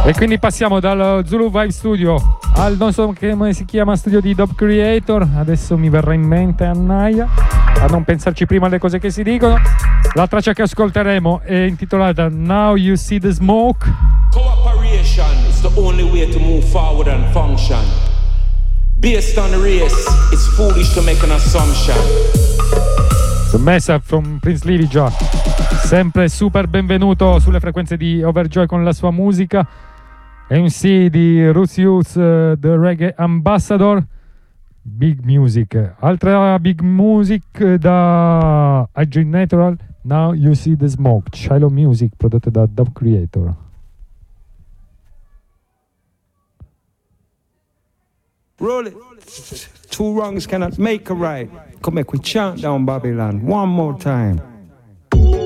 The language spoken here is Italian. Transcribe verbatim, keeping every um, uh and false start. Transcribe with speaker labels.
Speaker 1: E quindi passiamo dal Zulu Vibe Studio al non so come si chiama studio di Dub Creator. Adesso mi verrà in mente Annaia, a non pensarci prima alle cose che si dicono. La traccia che ascolteremo è intitolata Now You See the Smoke.
Speaker 2: Cooperation is the only way to move forward and function. Based on race, it's foolish to make an assumption.
Speaker 1: The Message from Prince Livy già. Sempre super benvenuto sulle frequenze di Overjoy con la sua musica. M C di Roots Youth, uh, The Reggae Ambassador. Big Music. Altra Big Music da I G Natural. Now You See the Smoke. Shiloh Music, prodotta da Dub Creator.
Speaker 3: Roll it. Two wrongs cannot make a right. Come make we chant down Babylon one more time.